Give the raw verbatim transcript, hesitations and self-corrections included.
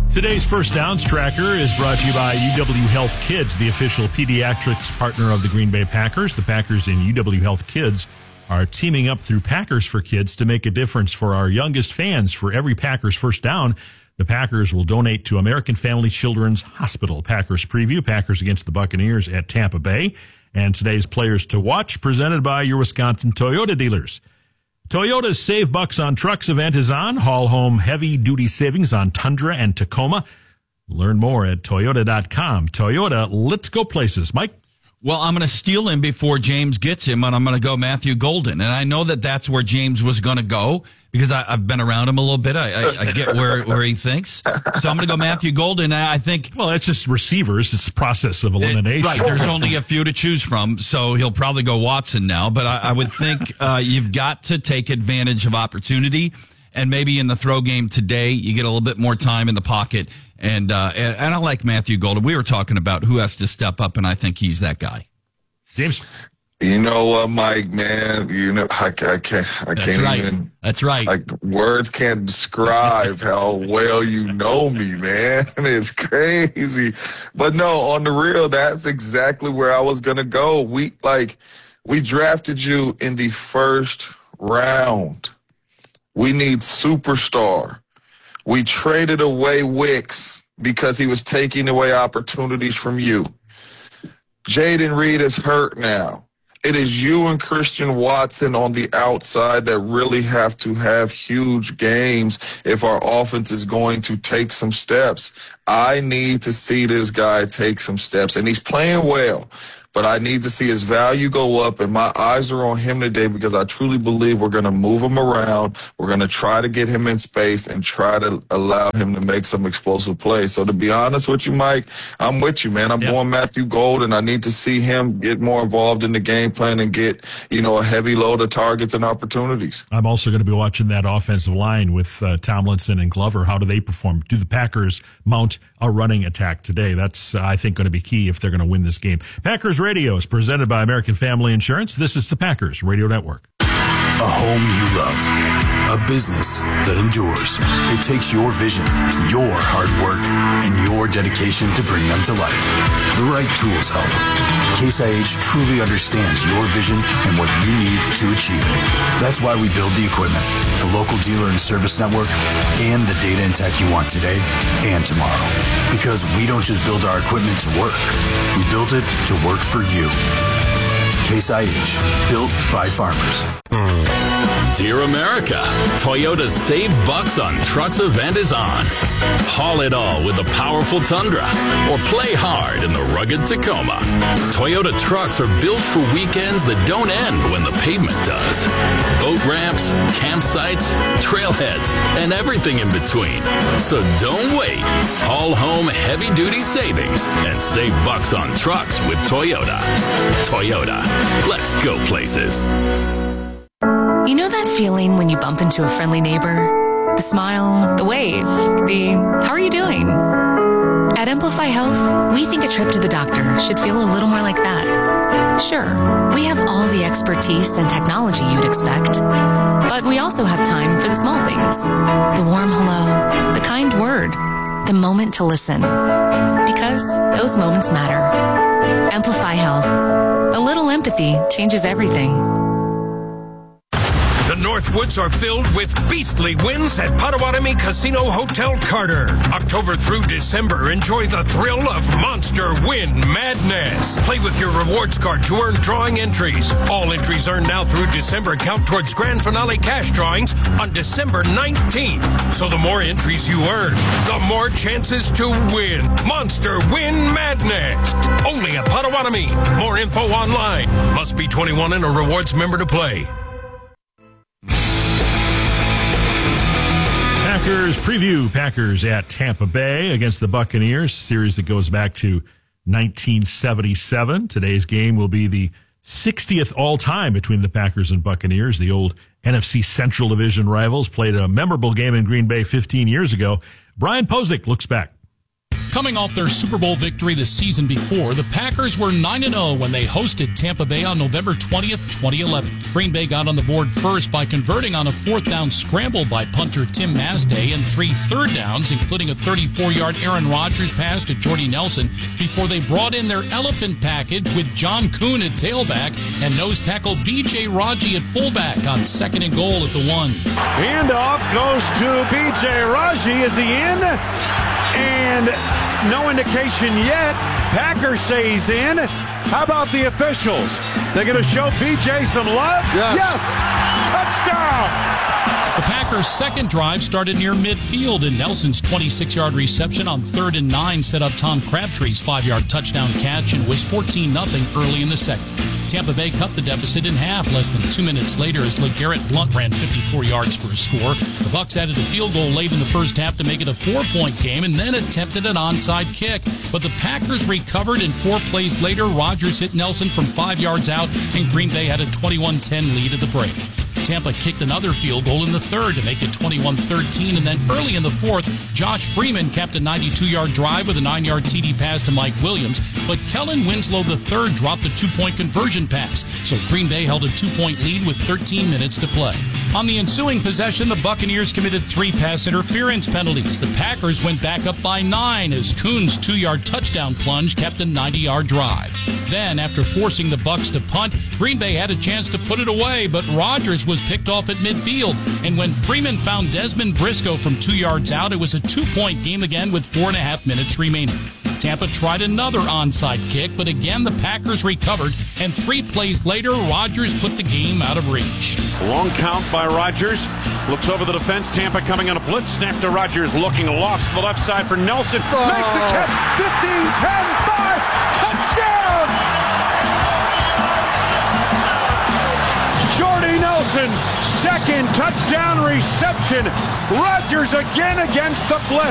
Today's First Downs Tracker is brought to you by U W Health Kids, the official pediatrics partner of the Green Bay Packers. The Packers and U W Health Kids are teaming up through Packers for Kids to make a difference for our youngest fans. For every Packers first down, the Packers will donate to American Family Children's Hospital. Packers preview, Packers against the Buccaneers at Tampa Bay. And today's Players to Watch, presented by your Wisconsin Toyota dealers. Toyota's Save Bucks on Trucks event is on. Haul home heavy-duty savings on Tundra and Tacoma. Learn more at toyota dot com. Toyota, let's go places. Mike? Well, I'm going to steal him before James gets him, and I'm going to go Matthew Golden. And I know that that's where James was going to go because I, I've been around him a little bit. I, I, I get where, where he thinks. So I'm going to go Matthew Golden. I think. Well, it's just receivers. It's a process of elimination. It, right. There's only a few to choose from, so he'll probably go Watson now. But I, I would think uh, you've got to take advantage of opportunity. And maybe in the throw game today, you get a little bit more time in the pocket. And, uh, and I like Matthew Golden. We were talking about who has to step up, and I think he's that guy. James? You know what, uh, Mike, man, you know, I, I can't, I That's can't right. even. That's right. Like, words can't describe how well you know me, man. It's crazy. But no, on the real, that's exactly where I was going to go. We, like, we drafted you in the first round. We need superstar. We traded away Wicks because he was taking away opportunities from you. Jaden Reed is hurt now. It is you and Christian Watson on the outside that really have to have huge games if our offense is going to take some steps. I need to see this guy take some steps, and he's playing well. But I need to see his value go up, and my eyes are on him today because I truly believe we're going to move him around. We're going to try to get him in space and try to allow him to make some explosive plays. So to be honest with you, Mike, I'm with you, man. I'm yep. going Matthew Golden. I need to see him get more involved in the game plan and get, you know, a heavy load of targets and opportunities. I'm also going to be watching that offensive line with uh, Tomlinson and Glover. How do they perform? Do the Packers mount a running attack today? That's, uh, I think, going to be key if they're going to win this game. Packers Radio is presented by American Family Insurance. This is the Packers Radio Network. A home you love. A business that endures. It takes your vision, your hard work, and your dedication to bring them to life. The right tools help. Case I H truly understands your vision and what you need to achieve it. That's why we build the equipment, the local dealer and service network, and the data and tech you want today and tomorrow. Because we don't just build our equipment to work. We build it to work for you. Case I H, built by farmers. Dear America, Toyota's Save Bucks on Trucks event is on. Haul it all with the powerful Tundra or play hard in the rugged Tacoma. Toyota trucks are built for weekends that don't end when the pavement does. Boat ramps, campsites, trailheads, and everything in between. So don't wait. Haul home heavy-duty savings and save bucks on trucks with Toyota. Toyota, let's go places. You know that feeling when you bump into a friendly neighbor? The smile, the wave, the how are you doing? At Amplify Health, we think a trip to the doctor should feel a little more like that. Sure, we have all the expertise and technology you'd expect, but we also have time for the small things. The warm hello, the kind word, the moment to listen. Because those moments matter. Amplify Health. A little empathy changes everything. The Northwoods are filled with beastly wins at Potawatomi Casino Hotel Carter. October through December, enjoy the thrill of Monster Win Madness. Play with your rewards card to earn drawing entries. All entries earned now through December count towards grand finale cash drawings on December nineteenth. So the more entries you earn, the more chances to win. Monster Win Madness. Only at Potawatomi. More info online. Must be twenty-one and a rewards member to play. Packers preview. Packers at Tampa Bay against the Buccaneers, series that goes back to nineteen seventy-seven. Today's game will be the sixtieth all-time between the Packers and Buccaneers. The old N F C Central Division rivals played a memorable game in Green Bay fifteen years ago. Brian Posick looks back. Coming off their Super Bowl victory the season before, the Packers were nine and oh when they hosted Tampa Bay on November twentieth, twenty eleven. Green Bay got on the board first by converting on a fourth down scramble by punter Tim Masday and three third downs, including a thirty-four-yard Aaron Rodgers pass to Jordy Nelson, before they brought in their elephant package with John Kuhn at tailback and nose tackle B J Raji at fullback on second and goal at the one. Handoff goes to B J Raji. Is he in? And no indication yet. Packers say he's in. How about the officials? They're going to show B J some love? Yes. Yes. Touchdown. The Packers' second drive started near midfield, and Nelson's twenty-six-yard reception on third and nine set up Tom Crabtree's five-yard touchdown catch and was fourteen nothing early in the second. Tampa Bay cut the deficit in half less than two minutes later as LeGarrette Blount ran fifty-four yards for a score. The Bucs added a field goal late in the first half to make it a four-point game and then attempted an onside kick. But the Packers recovered, and four plays later, Rodgers hit Nelson from five yards out, and Green Bay had a twenty-one ten lead at the break. Tampa kicked another field goal in the third to make it twenty-one thirteen, and then early in the fourth, Josh Freeman capped a ninety-two-yard drive with a nine-yard T D pass to Mike Williams, but Kellen Winslow the third dropped a two-point conversion pass, so Green Bay held a two-point lead with thirteen minutes to play. On the ensuing possession, the Buccaneers committed three pass interference penalties. The Packers went back up by nine as Kuhn's two-yard touchdown plunge kept a ninety-yard drive. Then, after forcing the Bucs to punt, Green Bay had a chance to put it away, but Rodgers was picked off at midfield. And when Freeman found Desmond Briscoe from two yards out, it was a two-point game again with four and a half minutes remaining. Tampa tried another onside kick, but again the Packers recovered, and three plays later, Rodgers put the game out of reach. Long count by Rodgers. Looks over the defense. Tampa coming on a blitz. Snap to Rodgers, looking aloft to the left side for Nelson. Oh. Makes the catch. fifteen, ten, five. Touchdown! Jordy Nelson's second touchdown reception. Rodgers again against the blitz.